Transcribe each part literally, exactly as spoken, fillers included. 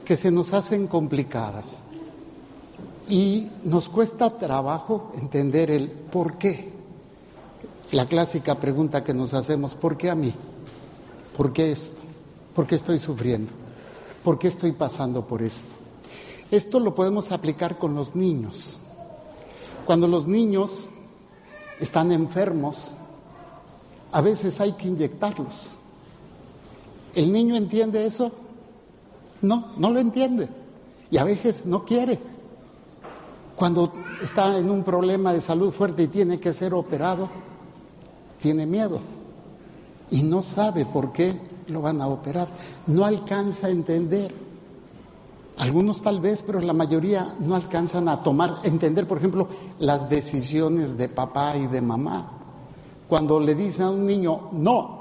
que se nos hacen complicadas y nos cuesta trabajo entender el por qué. La clásica pregunta que nos hacemos: ¿por qué a mí? ¿Por qué esto? ¿Por qué estoy sufriendo? ¿Por qué estoy pasando por esto? Esto lo podemos aplicar con los niños. Cuando los niños están enfermos, a veces hay que inyectarlos. ¿El niño entiende eso? No, no lo entiende. Y a veces no quiere. Cuando está en un problema de salud fuerte y tiene que ser operado, tiene miedo y no sabe por qué lo van a operar. No alcanza a entender. Algunos tal vez, pero la mayoría no alcanzan a tomar, entender, por ejemplo, las decisiones de papá y de mamá. Cuando le dicen a un niño, no,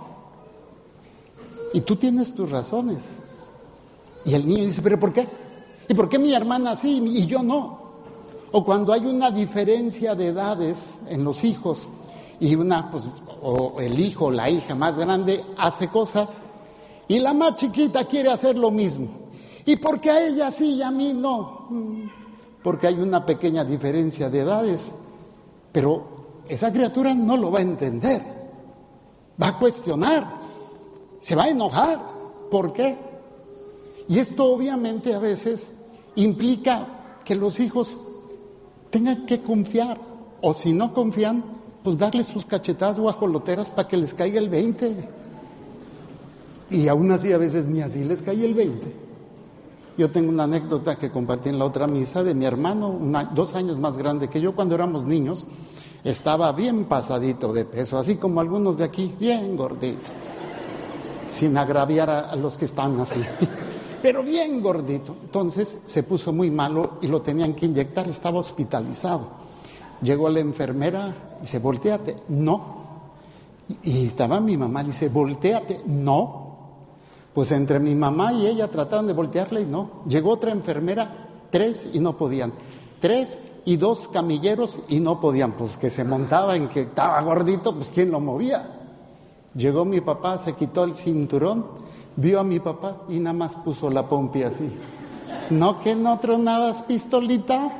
y tú tienes tus razones, y el niño dice, ¿pero por qué? ¿Y por qué mi hermana sí y yo no? O cuando hay una diferencia de edades en los hijos, y una, pues, o el hijo o la hija más grande hace cosas, y la más chiquita quiere hacer lo mismo. ¿Y por qué a ella sí y a mí no? Porque hay una pequeña diferencia de edades, pero esa criatura no lo va a entender, va a cuestionar, se va a enojar. ¿Por qué? Y esto obviamente a veces implica que los hijos tengan que confiar, o si no confían, pues darles sus cachetadas guajoloteras para que les caiga el veinte. Y aún así a veces ni así les cae el veinte. Yo tengo una anécdota que compartí en la otra misa de mi hermano, una, dos años más grande que yo. Cuando éramos niños estaba bien pasadito de peso, así como algunos de aquí, bien gordito, sin agraviar a, a los que están así, pero bien gordito. Entonces se puso muy malo y lo tenían que inyectar, estaba hospitalizado. Llegó la enfermera y dice, voltéate. No. Y, y estaba mi mamá, dice, voltéate. No. Pues entre mi mamá y ella trataron de voltearle y no. Llegó otra enfermera, tres y no podían. Tres y dos camilleros y no podían. Pues que se montaba en que estaba gordito, pues ¿quién lo movía? Llegó mi papá, se quitó el cinturón, vio a mi papá y nada más puso la pompi así. ¿No que no tronabas pistolita?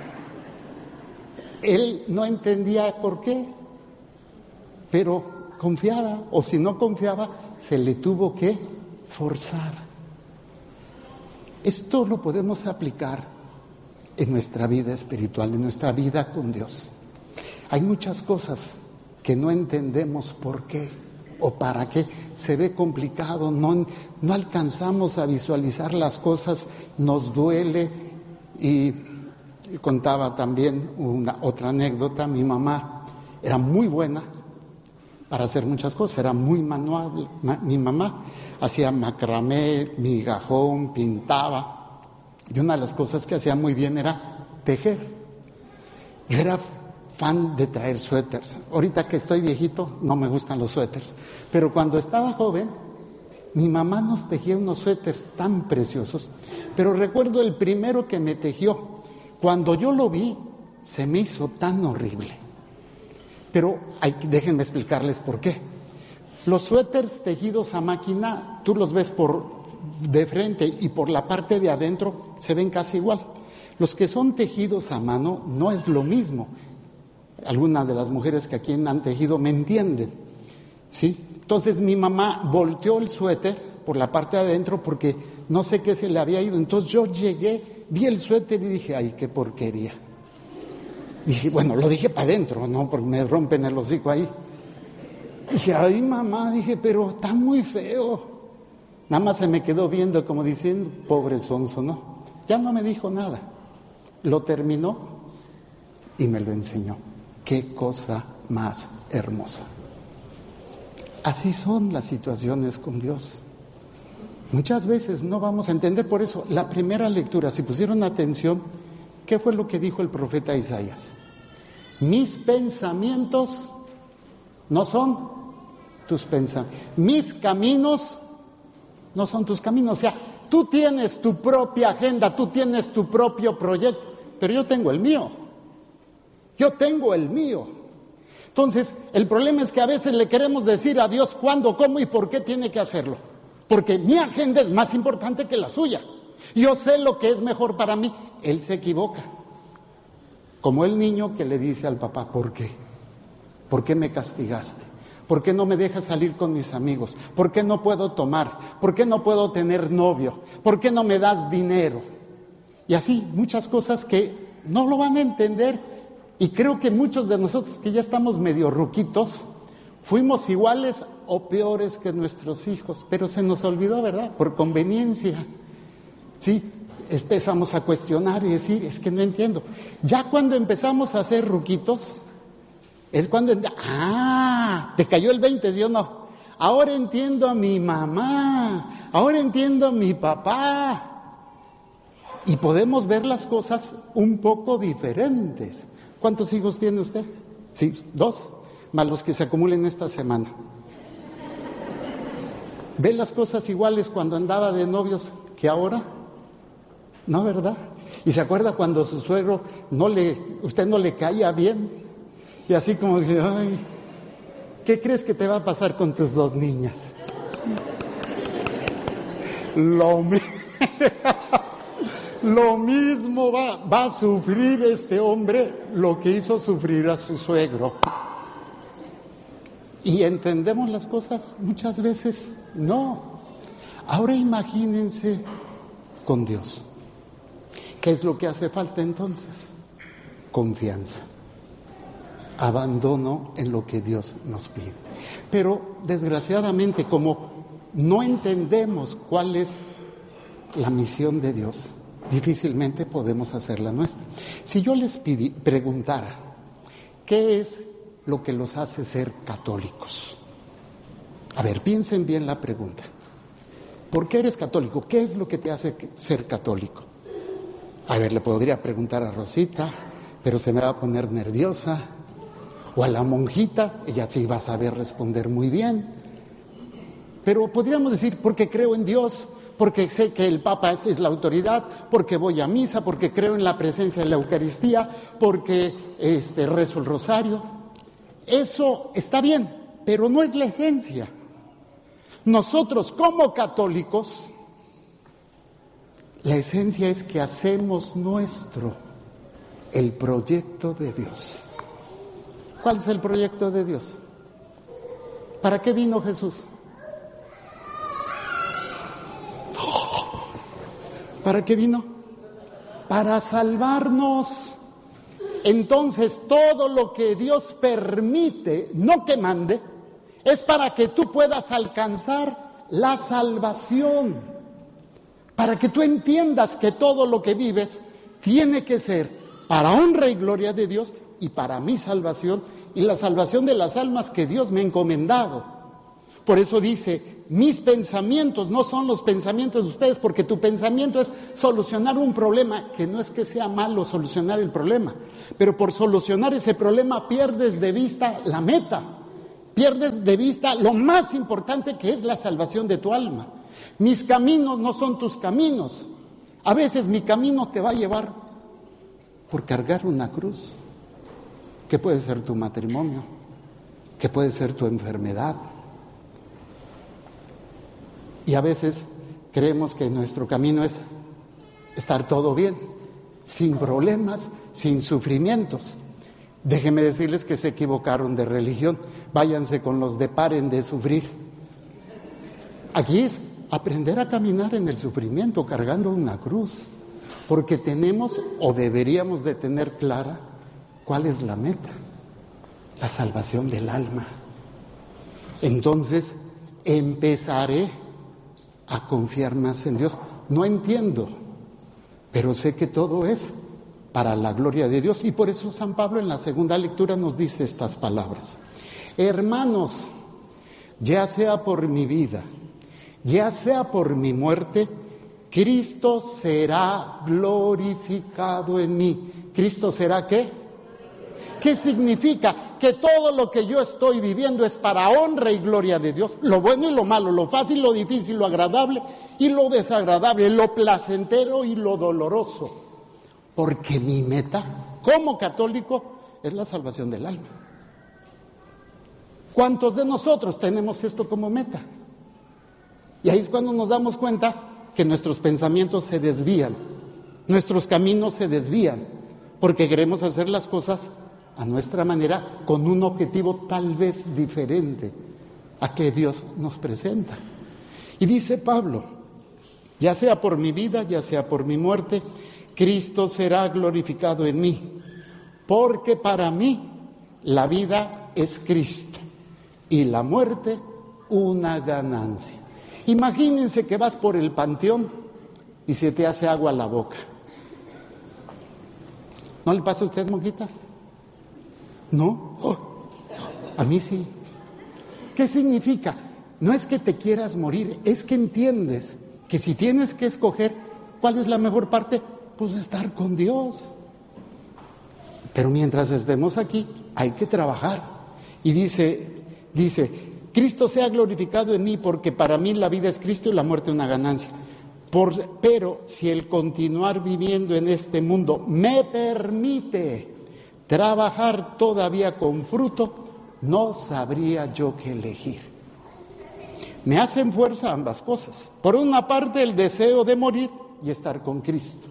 Él no entendía por qué, pero confiaba, o si no confiaba, se le tuvo que forzar. Esto lo podemos aplicar en nuestra vida espiritual, en nuestra vida con Dios. Hay muchas cosas que no entendemos por qué o para qué. Se ve complicado, no, no alcanzamos a visualizar las cosas, nos duele. Y, y contaba también una otra anécdota. Mi mamá era muy buena para hacer muchas cosas, era muy manual. Ma, mi mamá hacía macramé, migajón, pintaba. Y una de las cosas que hacía muy bien era tejer. Yo era fan de traer suéteres. Ahorita que estoy viejito, no me gustan los suéteres. Pero cuando estaba joven, mi mamá nos tejía unos suéteres tan preciosos. Pero recuerdo el primero que me tejió. Cuando yo lo vi, se me hizo tan horrible. Pero hay, déjenme explicarles por qué. Los suéteres tejidos a máquina, tú los ves por de frente y por la parte de adentro se ven casi igual. Los que son tejidos a mano no es lo mismo. Algunas de las mujeres que aquí han tejido me entienden, ¿sí? Entonces mi mamá volteó el suéter por la parte de adentro porque no sé qué se le había ido. Entonces yo llegué, vi el suéter y dije, ay, qué porquería. Dije, bueno, lo dije para adentro, ¿no? Porque me rompen el hocico ahí. Dije, ay, mamá, dije, pero está muy feo. Nada más se me quedó viendo como diciendo, pobre sonso, ¿no? Ya no me dijo nada. Lo terminó y me lo enseñó. Qué cosa más hermosa. Así son las situaciones con Dios. Muchas veces no vamos a entender. Por eso, la primera lectura, si pusieron atención, ¿qué fue lo que dijo el profeta Isaías? Mis pensamientos no son tus pensamientos. Mis caminos no son tus caminos. O sea, tú tienes tu propia agenda, tú tienes tu propio proyecto, pero yo tengo el mío. Yo tengo el mío. Entonces, el problema es que a veces le queremos decir a Dios cuándo, cómo y por qué tiene que hacerlo. Porque mi agenda es más importante que la suya. Yo sé lo que es mejor para mí. Él se equivoca. Como el niño que le dice al papá, ¿por qué? ¿Por qué me castigaste? ¿Por qué no me dejas salir con mis amigos? ¿Por qué no puedo tomar? ¿Por qué no puedo tener novio? ¿Por qué no me das dinero? Y así, muchas cosas que no lo van a entender. Y creo que muchos de nosotros que ya estamos medio ruquitos, fuimos iguales o peores que nuestros hijos, pero se nos olvidó, ¿verdad? Por conveniencia. Sí, empezamos a cuestionar y decir, es que no entiendo. Ya cuando empezamos a ser ruquitos, es cuando, ah, te cayó el veinte, ¿sí o no? Ahora entiendo a mi mamá, ahora entiendo a mi papá. Y podemos ver las cosas un poco diferentes. ¿Cuántos hijos tiene usted? Sí, dos, más los que se acumulen esta semana. ¿Ve las cosas iguales cuando andaba de novios que ahora? No, ¿verdad? ¿Y se acuerda cuando su suegro no le, usted no le caía bien? Y así como que, ay, ¿qué crees que te va a pasar con tus dos niñas? Lo, mi- Lo mismo va, va a sufrir este hombre lo que hizo sufrir a su suegro. ¿Y entendemos las cosas? Muchas veces no. Ahora imagínense con Dios. ¿Qué es lo que hace falta entonces? Confianza. Abandono en lo que Dios nos pide. Pero desgraciadamente, como no entendemos cuál es la misión de Dios, difícilmente podemos hacer la nuestra. Si yo les pidi, preguntara, ¿qué es lo que los hace ser católicos? A ver, piensen bien la pregunta. ¿Por qué eres católico? ¿Qué es lo que te hace ser católico? A ver, le podría preguntar a Rosita, pero se me va a poner nerviosa. O a la monjita, ella sí va a saber responder muy bien. Pero podríamos decir, porque creo en Dios, porque sé que el Papa es la autoridad, porque voy a misa, porque creo en la presencia de la Eucaristía, porque este, rezo el rosario. Eso está bien, pero no es la esencia. Nosotros como católicos, la esencia es que hacemos nuestro el proyecto de Dios. ¿Cuál es el proyecto de Dios? ¿Para qué vino Jesús? ¿Para qué vino? Para salvarnos. Entonces, todo lo que Dios permite, no que mande, es para que tú puedas alcanzar la salvación. Para que tú entiendas que todo lo que vives tiene que ser para honra y gloria de Dios y para mi salvación y la salvación de las almas que Dios me ha encomendado. Por eso dice, mis pensamientos no son los pensamientos de ustedes, porque tu pensamiento es solucionar un problema, que no es que sea malo solucionar el problema, pero por solucionar ese problema pierdes de vista la meta, pierdes de vista lo más importante, que es la salvación de tu alma. Mis caminos no son tus caminos. A veces mi camino te va a llevar por cargar una cruz, que puede ser tu matrimonio, que puede ser tu enfermedad. Y a veces creemos que nuestro camino es estar todo bien, sin problemas, sin sufrimientos. Déjenme decirles que se equivocaron de religión. Váyanse con los de paren de sufrir. Aquí es aprender a caminar en el sufrimiento, cargando una cruz, porque tenemos o deberíamos de tener clara cuál es la meta, la salvación del alma. Entonces empezaré a confiar más en Dios. No entiendo, pero sé que todo es para la gloria de Dios, y por eso San Pablo en la segunda lectura nos dice estas palabras: hermanos, ya sea por mi vida, ya sea por mi muerte, Cristo será glorificado en mí. ¿Cristo será qué? ¿Qué significa? Que todo lo que yo estoy viviendo es para honra y gloria de Dios, lo bueno y lo malo, lo fácil, lo difícil, lo agradable y lo desagradable, lo placentero y lo doloroso. Porque mi meta como católico es la salvación del alma. ¿Cuántos de nosotros tenemos esto como meta? Y ahí es cuando nos damos cuenta que nuestros pensamientos se desvían, nuestros caminos se desvían, porque queremos hacer las cosas a nuestra manera, con un objetivo tal vez diferente a que Dios nos presenta. Y dice Pablo, ya sea por mi vida, ya sea por mi muerte, Cristo será glorificado en mí, porque para mí la vida es Cristo y la muerte una ganancia. Imagínense que vas por el panteón y se te hace agua a la boca. ¿No le pasa a usted, monjita? ¿No? Oh, a mí sí. ¿Qué significa? No es que te quieras morir, es que entiendes que si tienes que escoger cuál es la mejor parte, pues estar con Dios. Pero mientras estemos aquí, hay que trabajar. Y dice, dice, Cristo sea glorificado en mí, porque para mí la vida es Cristo y la muerte una ganancia. Por, pero si el continuar viviendo en este mundo me permite trabajar todavía con fruto, no sabría yo qué elegir. Me hacen fuerza ambas cosas. Por una parte, el deseo de morir y estar con Cristo,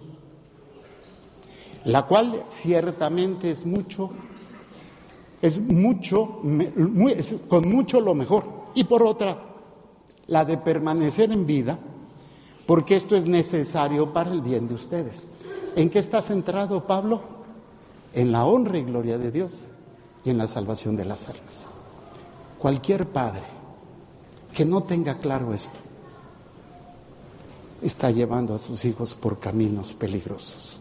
la cual ciertamente es mucho, es mucho, muy, es con mucho lo mejor. Y por otra, la de permanecer en vida, porque esto es necesario para el bien de ustedes. ¿En qué está centrado Pablo? En la honra y gloria de Dios y en la salvación de las almas. Cualquier padre que no tenga claro esto está llevando a sus hijos por caminos peligrosos,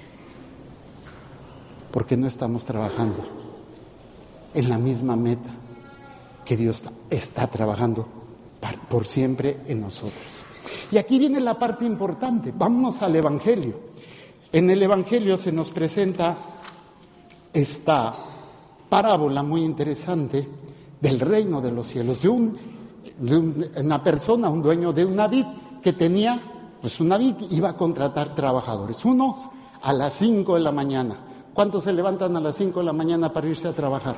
porque no estamos trabajando en la misma meta que Dios está trabajando por siempre en nosotros. Y aquí viene la parte importante. Vámonos al Evangelio. En el Evangelio se nos presenta esta parábola muy interesante del reino de los cielos, de, un, de un, una persona, un dueño de una vid que tenía, pues una vid, iba a contratar trabajadores, unos a las cinco de la mañana. ¿Cuántos se levantan a las cinco de la mañana para irse a trabajar?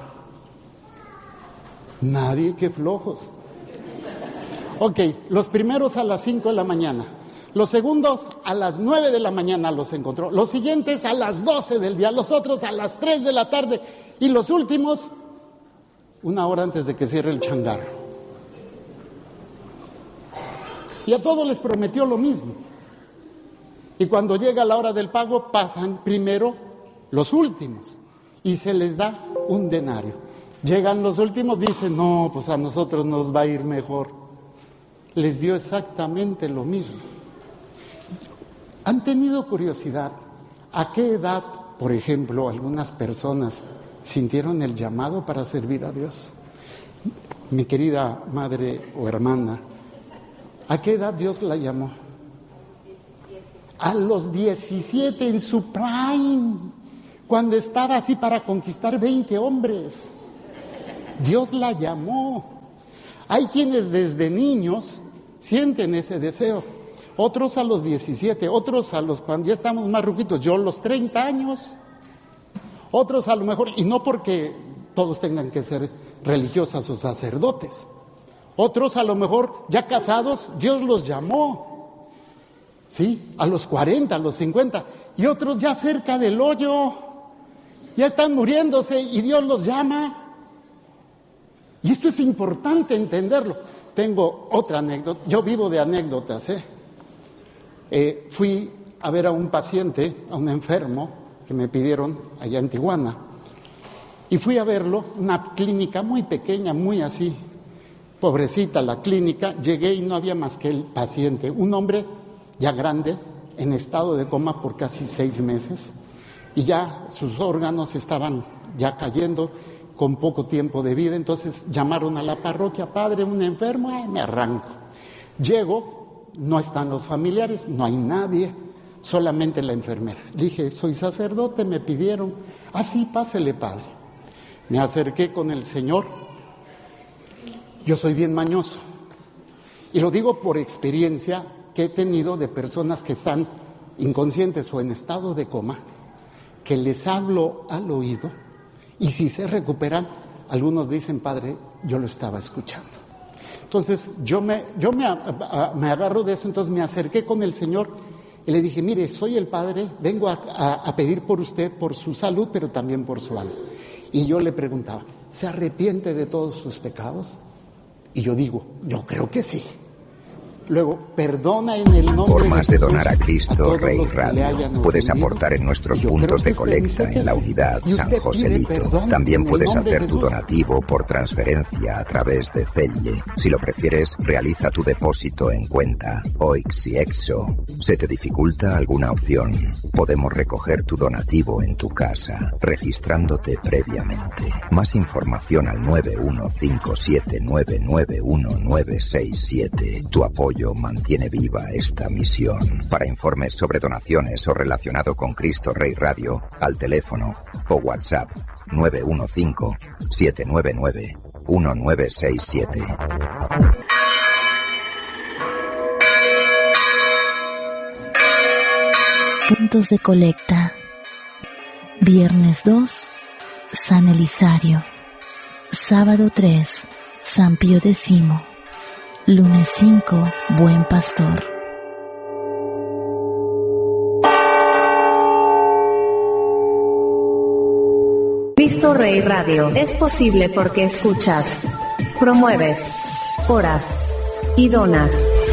Nadie, qué flojos. Ok, los primeros a las cinco de la mañana. Los segundos a las nueve de la mañana los encontró. Los siguientes a las doce del día. Los otros a las tres de la tarde. Y los últimos, una hora antes de que cierre el changarro. Y a todos les prometió lo mismo. Y cuando llega la hora del pago, pasan primero los últimos. Y se les da un denario. Llegan los últimos, dicen, no, pues a nosotros nos va a ir mejor. Les dio exactamente lo mismo. ¿Han tenido curiosidad a qué edad, por ejemplo, algunas personas sintieron el llamado para servir a Dios? Mi querida madre o hermana, ¿a qué edad Dios la llamó? A los diecisiete, en su prime, cuando estaba así para conquistar veinte hombres. Dios la llamó. Hay quienes desde niños sienten ese deseo. Otros a los diecisiete, otros a los cuando ya estamos más ruquitos, yo los treinta años, otros a lo mejor, y no porque todos tengan que ser religiosas o sacerdotes, otros a lo mejor ya casados, Dios los llamó, ¿sí? A los cuarenta, a los cincuenta, y otros ya cerca del hoyo, ya están muriéndose y Dios los llama. Y esto es importante entenderlo. Tengo otra anécdota, yo vivo de anécdotas, ¿eh? Eh, fui a ver a un paciente, a un enfermo que me pidieron allá en Tijuana, y fui a verlo, una clínica muy pequeña, muy así, pobrecita la clínica. Llegué y no había más que el paciente, un hombre ya grande, en estado de coma por casi seis meses, y ya sus órganos estaban ya cayendo, con poco tiempo de vida. Entonces llamaron a la parroquia, padre, un enfermo, ay, me arranco. Llego, no están los familiares, no hay nadie, solamente la enfermera. Dije, soy sacerdote, me pidieron, ah, sí, pásele, padre. Me acerqué con el Señor. Yo soy bien mañoso, y lo digo por experiencia que he tenido de personas que están inconscientes o en estado de coma, que les hablo al oído, y si se recuperan, algunos dicen, padre, yo lo estaba escuchando. Entonces yo me, yo me, a, a, me agarro de eso, entonces me acerqué con el Señor y le dije, mire, soy el Padre, vengo a, a, a pedir por usted, por su salud, pero también por su alma. Y yo le preguntaba, ¿se arrepiente de todos sus pecados? Y yo digo, yo creo que sí. Luego, perdona en el nombre Formas de Jesús de donar a Cristo a Rey Radio. Puedes aportar en nuestros puntos de colecta en la unidad San Joselito. También puedes hacer tu donativo por transferencia a través de Zelle. Si lo prefieres, realiza tu depósito en cuenta O I X y Exo. ¿Se te dificulta alguna opción? Podemos recoger tu donativo en tu casa, registrándote previamente. Más información al nueve uno cinco siete nueve nueve uno nueve seis siete. Tu apoyo mantiene viva esta misión. Para informes sobre donaciones o relacionado con Cristo Rey Radio, al teléfono o WhatsApp nueve uno cinco siete nueve nueve uno nueve seis siete. Puntos de colecta. Viernes dos, San Elisario. Sábado tres, San Pío X. Lunes cinco, Buen Pastor. Cristo Rey Radio es posible porque escuchas, promueves, oras y donas.